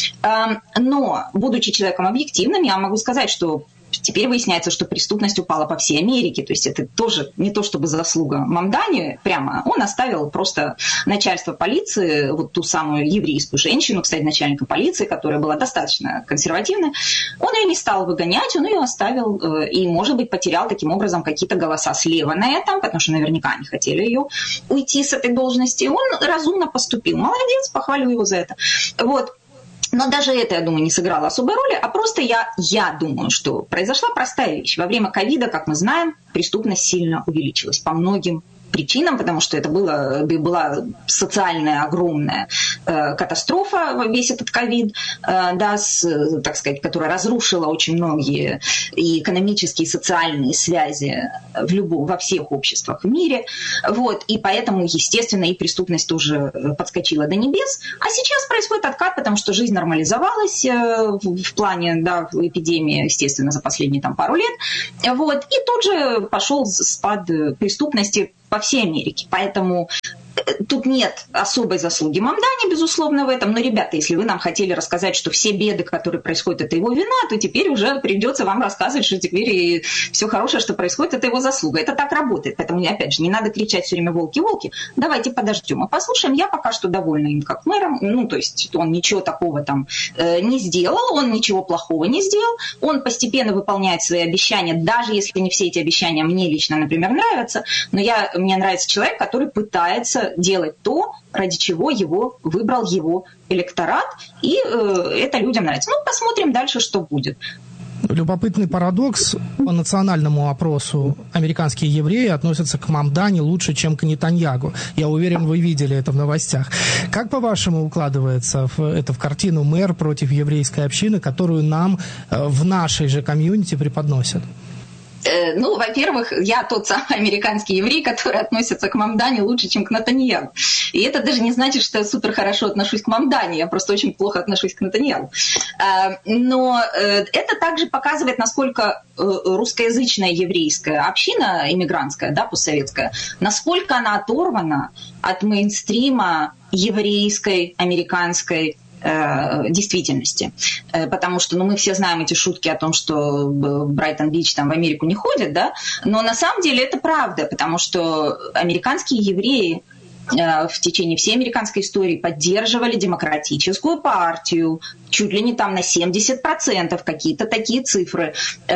Но, будучи человеком объективным, я могу сказать, что теперь выясняется, что преступность упала по всей Америке. То есть это тоже не то чтобы заслуга Мамдани прямо. Он оставил просто начальство полиции, вот ту самую еврейскую женщину, кстати, начальника полиции, которая была достаточно консервативная. Он ее не стал выгонять, он ее оставил и, может быть, потерял таким образом какие-то голоса слева на этом, потому что наверняка они хотели ее уйти с этой должности. Он разумно поступил. Молодец, похвалю его за это. Вот. Но даже это, я думаю, не сыграло особой роли, а просто я, я думаю, что произошла простая вещь. Во время ковида, как мы знаем, преступность сильно увеличилась по многим причинам, потому что это было, была социальная огромная э, катастрофа, весь этот ковид, э, да, с, так сказать, которая разрушила очень многие и экономические, и социальные связи в любом, во всех обществах в мире. Вот, и поэтому, естественно, и преступность тоже подскочила до небес. А сейчас происходит откат, потому что жизнь нормализовалась э, в, в плане, да, эпидемии, естественно, за последние там, пару лет. Вот, и тут же пошел спад преступности по всей Америке. Поэтому тут нет особой заслуги Мамдани, безусловно, в этом. Но, ребята, если вы нам хотели рассказать, что все беды, которые происходят, это его вина, то теперь уже придется вам рассказывать, что теперь и все хорошее, что происходит, это его заслуга. Это так работает. Поэтому, опять же, не надо кричать все время «волки, волки». Давайте подождем и послушаем. Я пока что довольна им как мэром. Ну, то есть он ничего такого там э, не сделал, он ничего плохого не сделал. Он постепенно выполняет свои обещания, даже если не все эти обещания мне лично, например, нравятся. Но я, мне нравится человек, который пытается делать то, ради чего его выбрал его электорат, и э, это людям нравится. Ну, посмотрим дальше, что будет. Любопытный парадокс. По национальному опросу американские евреи относятся к Мамдани лучше, чем к Нетаньягу. Я уверен, вы видели это в новостях. Как, по-вашему, укладывается в, это в картину мэр против еврейской общины, которую нам э, в нашей же комьюнити преподносят? Ну, во-первых, я тот самый американский еврей, который относится к Мамдани лучше, чем к Нетаньягу. И это даже не значит, что я супер хорошо отношусь к Мамдани, я просто очень плохо отношусь к Нетаньягу. Но это также показывает, насколько русскоязычная еврейская община, иммигрантская, да, постсоветская, насколько она оторвана от мейнстрима еврейской, американской действительности. Потому что, ну, мы все знаем эти шутки о том, что Брайтон-Бич там в Америку не ходит, да, но на самом деле это правда, потому что американские евреи в течение всей американской истории поддерживали демократическую партию, чуть ли не там на семьдесят процентов, какие-то такие цифры.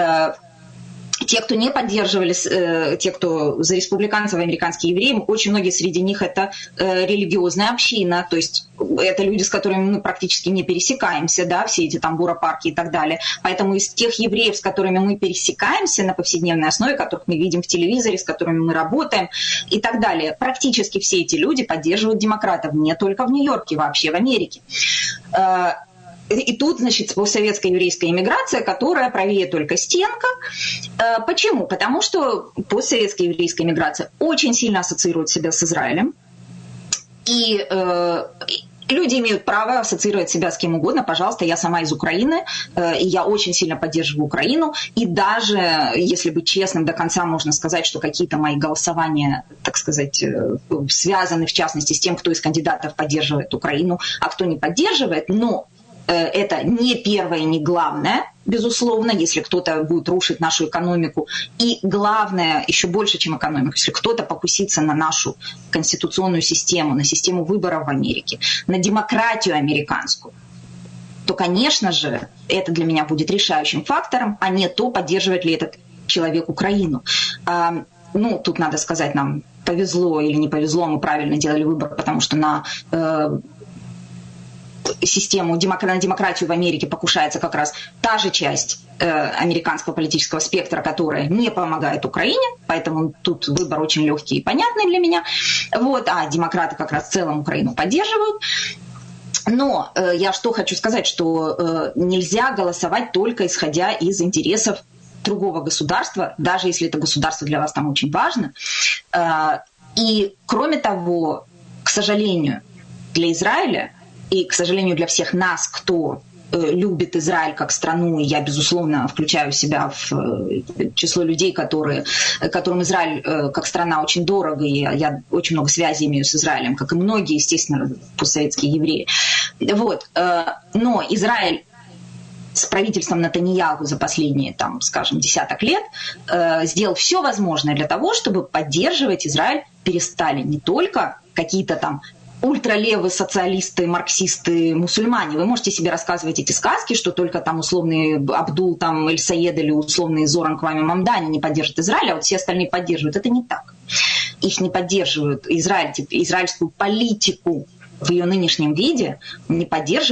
Те, кто не поддерживали, э, те, кто за республиканцев, американские евреи, очень многие среди них это э, религиозная община, то есть это люди, с которыми мы практически не пересекаемся, да, все эти там буропарки и так далее. Поэтому из тех евреев, с которыми мы пересекаемся на повседневной основе, которых мы видим в телевизоре, с которыми мы работаем и так далее, практически все эти люди поддерживают демократов, не только в Нью-Йорке, вообще в Америке. И тут, значит, постсоветская еврейская иммиграция, которая правее только стенка. Почему? Потому что постсоветская еврейская иммиграция очень сильно ассоциирует себя с Израилем. И э, люди имеют право ассоциировать себя с кем угодно. Пожалуйста, я сама из Украины, э, и я очень сильно поддерживаю Украину. И даже, если быть честным, до конца можно сказать, что какие-то мои голосования, так сказать, э, связаны, в частности, с тем, кто из кандидатов поддерживает Украину, а кто не поддерживает. Но это не первое и не главное, безусловно, если кто-то будет рушить нашу экономику. И главное, еще больше, чем экономику, если кто-то покусится на нашу конституционную систему, на систему выборов в Америке, на демократию американскую, то, конечно же, это для меня будет решающим фактором, а не то, поддерживает ли этот человек Украину. А, ну, тут надо сказать, нам повезло или не повезло, мы правильно делали выбор, потому что на... Э, систему, на демократию в Америке покушается как раз та же часть э, американского политического спектра, которая не помогает Украине, поэтому тут выбор очень легкий и понятный для меня. Вот, а демократы как раз в целом Украину поддерживают. Но э, я что хочу сказать, что э, нельзя голосовать только исходя из интересов другого государства, даже если это государство для вас там очень важно. Э, и кроме того, к сожалению, для Израиля и, к сожалению, для всех нас, кто э, любит Израиль как страну, и я, безусловно, включаю себя в э, число людей, которые, которым Израиль э, как страна очень дорого, и я очень много связей имею с Израилем, как и многие, естественно, постсоветские евреи. Вот. Э, но Израиль с правительством Нетаньяху за последние, там, скажем, десяток лет э, сделал все возможное для того, чтобы поддерживать Израиль. Перестали не только какие-то там ультралевые социалисты, марксисты, мусульмане. Вы можете себе рассказывать эти сказки, что только там условный Абдул, там, Эль-Саед или условный Зоран Квами Мамдани не поддержат Израиль, а вот все остальные поддерживают. Это не так. Их не поддерживают. Израиль, израильскую политику в ее нынешнем виде не поддерживает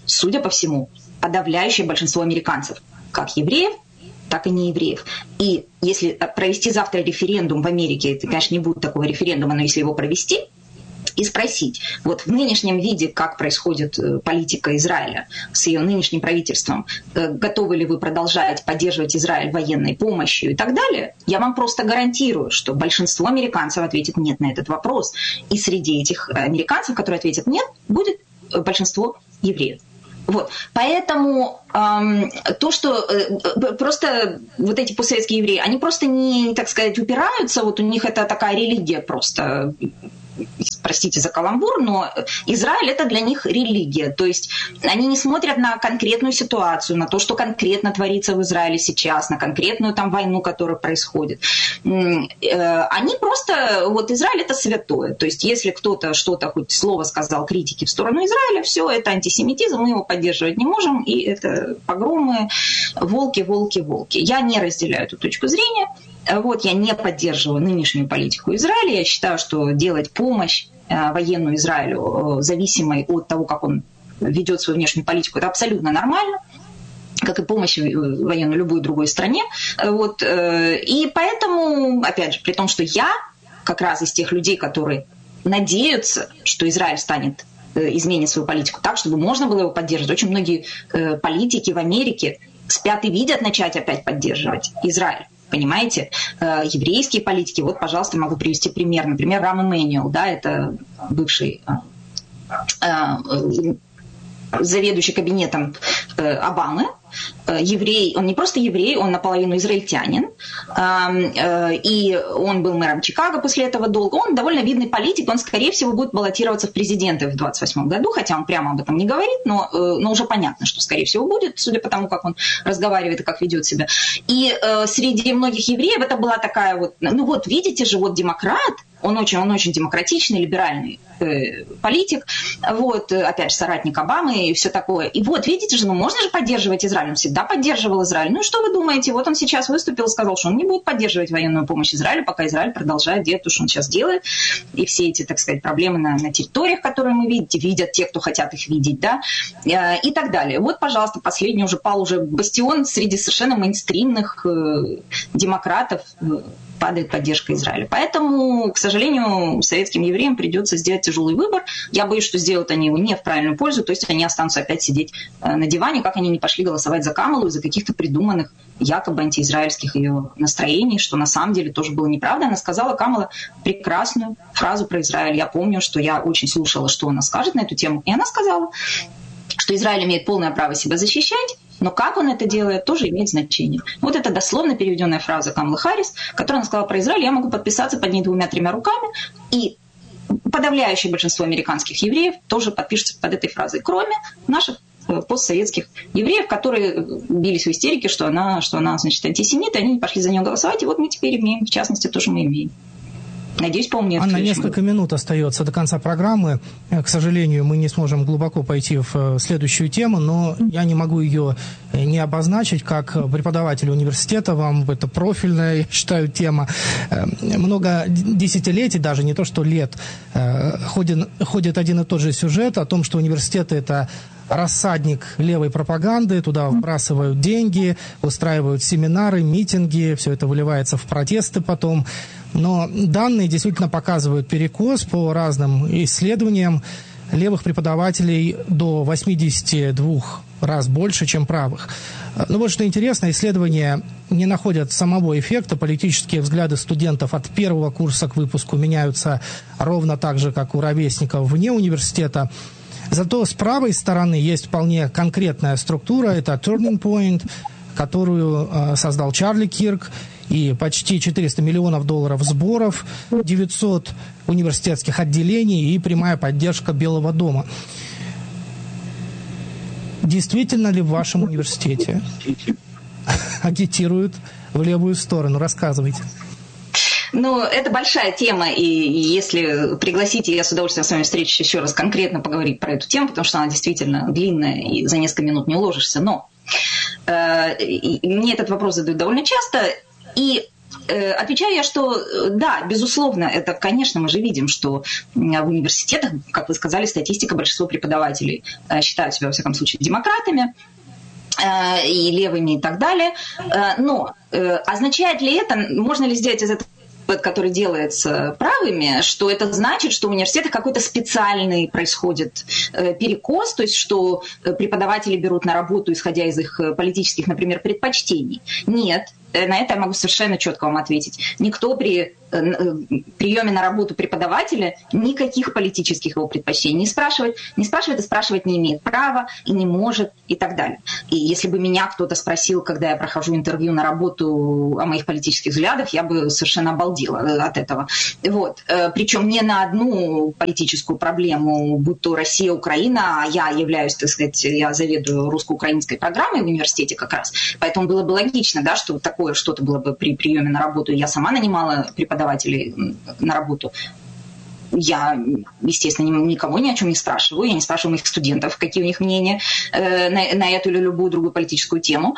судя по всему, подавляющее большинство американцев, как евреев, так и не евреев. И если провести завтра референдум в Америке, это, конечно, не будет такого референдума, но если его провести, и спросить, вот в нынешнем виде, как происходит политика Израиля с ее нынешним правительством, готовы ли вы продолжать поддерживать Израиль военной помощью и так далее, я вам просто гарантирую, что большинство американцев ответит нет на этот вопрос. И среди этих американцев, которые ответят нет, будет большинство евреев. Вот. Поэтому эм, то, что э, просто вот эти постсоветские евреи, они просто не, так сказать, упираются, вот у них это такая религия просто, простите за каламбур, но Израиль – это для них религия. То есть они не смотрят на конкретную ситуацию, на то, что конкретно творится в Израиле сейчас, на конкретную там войну, которая происходит. Они просто… Вот Израиль – это святое. То есть если кто-то что-то, хоть слово сказал критики в сторону Израиля, все, это антисемитизм, мы его поддерживать не можем, и это погромы, волки, волки, волки. Я не разделяю эту точку зрения. Вот, я не поддерживаю нынешнюю политику Израиля. Я считаю, что делать помощь э, военную Израилю, э, зависимой от того, как он ведет свою внешнюю политику, это абсолютно нормально, как и помощь военную любой другой стране. Вот, э, и поэтому, опять же, при том, что я как раз из тех людей, которые надеются, что Израиль станет, э, изменит свою политику так, чтобы можно было его поддерживать. Очень многие э, политики в Америке спят и видят начать опять поддерживать Израиль. Понимаете, еврейские политики, вот, пожалуйста, могу привести пример. Например, Рам Эммануэль, да, это бывший заведующий кабинетом Обамы, еврей, он не просто еврей, он наполовину израильтянин, и он был мэром Чикаго после этого долго, он довольно видный политик, он, скорее всего, будет баллотироваться в президенты в двадцать восьмом году, хотя он прямо об этом не говорит, но, но уже понятно, что, скорее всего, будет, судя по тому, как он разговаривает и как ведет себя. И среди многих евреев это была такая вот, ну вот, видите же, вот демократ, он очень, он очень демократичный, либеральный э, политик, вот, опять же, соратник Обамы и все такое. И вот, видите же, ну можно же поддерживать Израиль, он всегда поддерживал Израиль. Ну и что вы думаете? Вот он сейчас выступил и сказал, что он не будет поддерживать военную помощь Израилю, пока Израиль продолжает делать то, что он сейчас делает. И все эти, так сказать, проблемы на, на территориях, которые мы видим, видят те, кто хотят их видеть, да, э, и так далее. Вот, пожалуйста, последний уже пал уже бастион среди совершенно мейнстримных э, демократов, э, падает поддержка Израиля. Поэтому, к сожалению, советским евреям придется сделать тяжелый выбор. Я боюсь, что сделают они его не в правильную пользу, то есть они останутся опять сидеть на диване, как они не пошли голосовать за Камалу из-за каких-то придуманных якобы антиизраильских ее настроений, что на самом деле тоже было неправда. Она сказала, Камала, прекрасную фразу про Израиль. Я помню, что я очень слушала, что она скажет на эту тему, и она сказала, что Израиль имеет полное право себя защищать, но как он это делает, тоже имеет значение. Вот это дословно переведенная фраза Камалы Харрис, которая она сказала про Израиль. Я могу подписаться под ней двумя-тремя руками. И подавляющее большинство американских евреев тоже подпишутся под этой фразой, кроме наших постсоветских евреев, которые бились в истерике, что она, что она значит, антисемит, и они не пошли за нее голосовать. И вот мы теперь имеем, в частности, тоже мы имеем. Надеюсь, поумнее. Анна, несколько минут остается до конца программы. К сожалению, мы не сможем глубоко пойти в следующую тему, но я не могу ее не обозначить. Как преподаватель университета, вам это профильная, я считаю, тема. Много десятилетий, даже не то что лет, ходит, ходит один и тот же сюжет о том, что университеты – это рассадник левой пропаганды, туда вбрасывают деньги, устраивают семинары, митинги, все это выливается в протесты потом. Но данные действительно показывают перекос по разным исследованиям. Левых преподавателей до восемьдесят два раз больше, чем правых. Но вот что интересно, исследования не находят самого эффекта. Политические взгляды студентов от первого курса к выпуску меняются ровно так же, как у ровесников вне университета. Зато с правой стороны есть вполне конкретная структура, это Turning Point, которую э, создал Чарли Кирк, и почти четыреста миллионов долларов сборов, девятьсот университетских отделений и прямая поддержка Белого дома. Действительно ли в вашем университете агитируют в левую сторону? Рассказывайте. Ну, это большая тема, и если пригласите, я с удовольствием с вами встречусь еще раз конкретно поговорить про эту тему, потому что она действительно длинная, и за несколько минут не уложишься. Но э, мне этот вопрос задают довольно часто, и э, отвечаю я, что э, да, безусловно, это, конечно, мы же видим, что в университетах, как вы сказали, статистика, большинство преподавателей э, считают себя, во всяком случае, демократами э, и левыми и так далее. Э, но э, означает ли это, можно ли сделать из этого, который делается правыми, что это значит, что в университетах какой-то специальный происходит э, перекос, то есть что преподаватели берут на работу, исходя из их политических, например, предпочтений? Нет. На это я могу совершенно четко вам ответить. Никто при приеме на работу преподавателя никаких политических его предпочтений не спрашивает, не спрашивает и спрашивать не имеет права и не может и так далее. И если бы меня кто-то спросил, когда я прохожу интервью на работу о моих политических взглядах, я бы совершенно обалдела от этого. Вот. Причем не на одну политическую проблему, будь то Россия, Украина, а я являюсь, так сказать, я заведую русско-украинской программой в университете как раз. Поэтому было бы логично, да, что такое что-то было бы при приеме на работу. Я сама нанимала преподавателей на работу. Я, естественно, никого ни о чем не спрашиваю. Я не спрашиваю моих студентов, какие у них мнения э, на, на эту или любую другую политическую тему.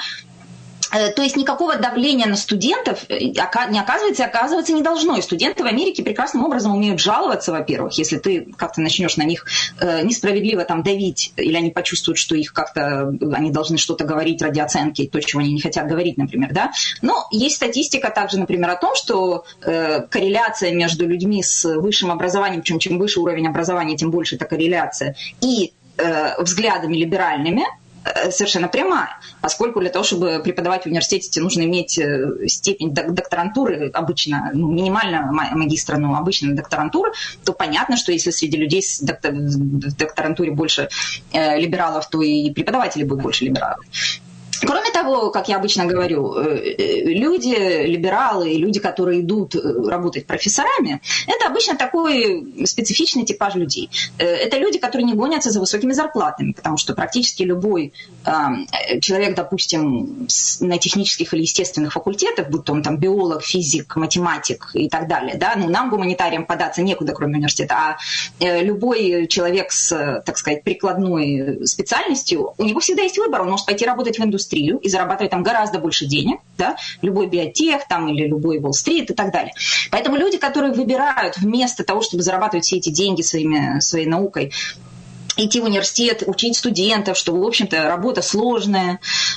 То есть никакого давления на студентов не оказывается и оказываться не должно. И студенты в Америке прекрасным образом умеют жаловаться, во-первых, если ты как-то начнешь на них несправедливо там давить, или они почувствуют, что их как-то, они должны что-то говорить ради оценки, то, чего они не хотят говорить, например, да. Но есть статистика также, например, о том, что э, корреляция между людьми с высшим образованием, чем, чем выше уровень образования, тем больше эта корреляция, и э, взглядами либеральными, совершенно прямая, поскольку для того, чтобы преподавать в университете, тебе нужно иметь степень докторантуры, обычно, ну, минимально магистра, но обычно докторантура, то понятно, что если среди людей с доктор, в докторантуре больше э, либералов, то и преподаватели будут больше либералов. Кроме того, как я обычно говорю, люди, либералы, люди, которые идут работать профессорами, это обычно такой специфичный типаж людей. Это люди, которые не гонятся за высокими зарплатами, потому что практически любой человек, допустим, на технических или естественных факультетах, будь то он там биолог, физик, математик и так далее, да, ну, нам, гуманитариям, податься некуда, кроме университета, а любой человек с, так сказать, прикладной специальностью, у него всегда есть выбор, он может пойти работать в индустрии, и зарабатывать там гораздо больше денег, да, любой биотех там, или любой Уолл-стрит и так далее. Поэтому люди, которые выбирают вместо того, чтобы зарабатывать все эти деньги своими, своей наукой, идти в университет, учить студентов, что, в общем-то, работа сложная,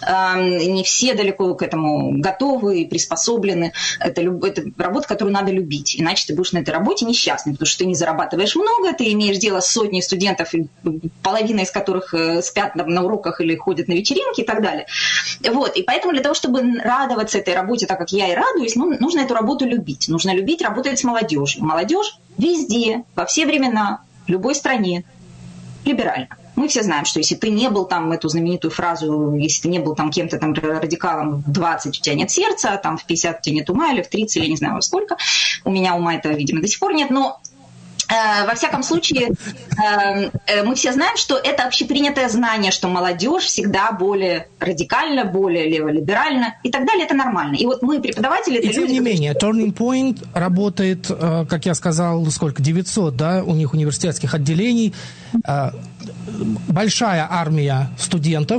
не все далеко к этому готовы и приспособлены. Это, это работа, которую надо любить, иначе ты будешь на этой работе несчастный, потому что ты не зарабатываешь много, ты имеешь дело с сотней студентов, половина из которых спят на уроках или ходят на вечеринки и так далее. Вот. И поэтому для того, чтобы радоваться этой работе, так как я и радуюсь, ну, нужно эту работу любить. Нужно любить работать с молодежью. Молодежь везде, во все времена, в любой стране либерально. Мы все знаем, что если ты не был там, эту знаменитую фразу, если ты не был там кем-то там радикалом в двадцать, у тебя нет сердца, а там в пятьдесят у тебя нет ума, или в тридцать, или не знаю во сколько. У меня ума этого, видимо, до сих пор нет, но э, во всяком случае э, э, мы все знаем, что это общепринятое знание, что молодежь всегда более радикальна, более леволиберальна и так далее, это нормально. И вот мы, преподаватели... И это тем люди, не которые... менее, Turning Point работает, э, как я сказал, сколько, девятьсот, да, у них университетских отделений, э, большая армия студентов.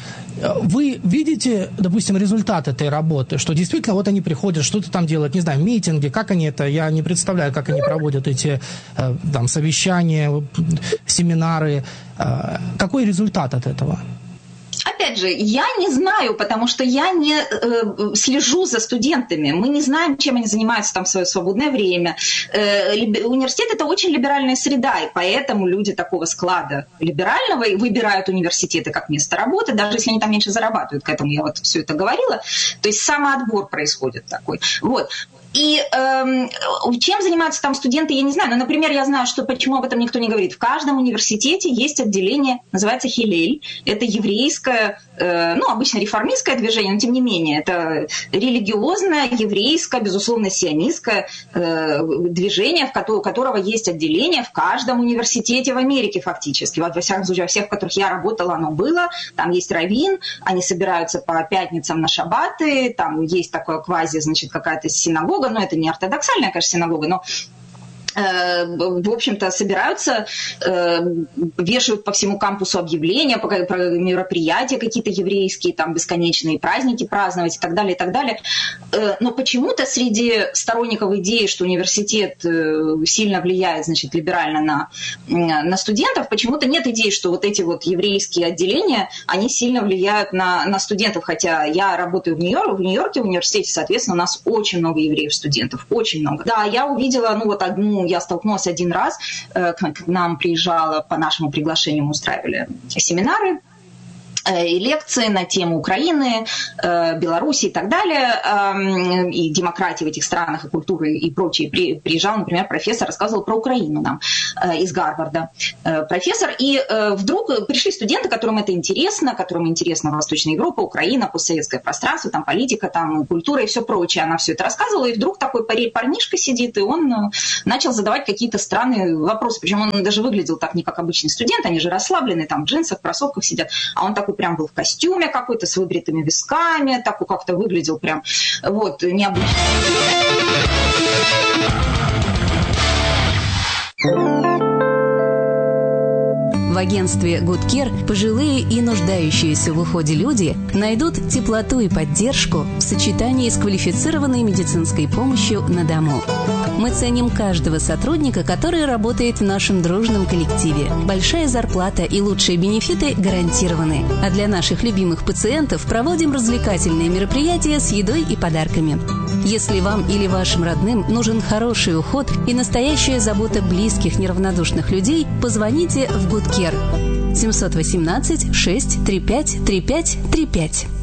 Вы видите, допустим, результат этой работы, что действительно вот они приходят, что-то там делают, не знаю, митинги, как они это, я не представляю, как они проводят эти там совещания, семинары. Какой результат от этого? Опять же, я не знаю, потому что я не э, слежу за студентами. Мы не знаем, чем они занимаются там в свое свободное время. Э, университет – это очень либеральная среда, и поэтому люди такого склада либерального выбирают университеты как место работы, даже если они там меньше зарабатывают. К этому я вот все это говорила. То есть самоотбор происходит такой. Вот. И э, чем занимаются там студенты, я не знаю. Но, например, я знаю, что почему об этом никто не говорит. В каждом университете есть отделение, называется Хиллель. Это еврейское, э, ну, обычно реформистское движение, но тем не менее, это религиозное, еврейское, безусловно, сионистское э, движение, в котором, у которого есть отделение в каждом университете в Америке фактически. Вот, во всяком случае, во всех, в которых я работала, оно было. Там есть раввин, они собираются по пятницам на шаббаты, там есть такое квази, значит, какая-то синагога, но это не ортодоксальная, конечно, синагога, но в общем-то, собираются, вешают по всему кампусу объявления про мероприятия какие-то еврейские, там бесконечные праздники праздновать и так далее, и так далее. Но почему-то среди сторонников идеи, что университет сильно влияет, значит, либерально на, на студентов, почему-то нет идеи, что вот эти вот еврейские отделения, они сильно влияют на, на студентов, хотя я работаю в Нью-Йорке, в Нью-Йорке в университете, соответственно, у нас очень много евреев-студентов, очень много. Да, я увидела, ну вот одну, я столкнулась один раз, к нам приезжала по нашему приглашению, мы устраивали семинары и лекции на тему Украины, Беларуси и так далее, и демократии в этих странах, и культуры и прочее. Приезжал, например, профессор, рассказывал про Украину нам из Гарварда. Профессор, и вдруг пришли студенты, которым это интересно, которым интересна Восточная Европа, Украина, постсоветское пространство, там политика, там культура и все прочее. Она все это рассказывала, и вдруг такой парнишка сидит, и он начал задавать какие-то странные вопросы. Причем он даже выглядел так не как обычный студент, они же расслабленные, там в джинсах, в кроссовках сидят, а он такой прям был в костюме какой-то, с выбритыми висками, так как-то выглядел прям вот необычно. В агентстве Good Care пожилые и нуждающиеся в уходе люди найдут теплоту и поддержку в сочетании с квалифицированной медицинской помощью на дому. Мы ценим каждого сотрудника, который работает в нашем дружном коллективе. Большая зарплата и лучшие бенефиты гарантированы. А для наших любимых пациентов проводим развлекательные мероприятия с едой и подарками. Если вам или вашим родным нужен хороший уход и настоящая забота близких неравнодушных людей, позвоните в Good Care семь один восемь шесть три пять три пять три пять.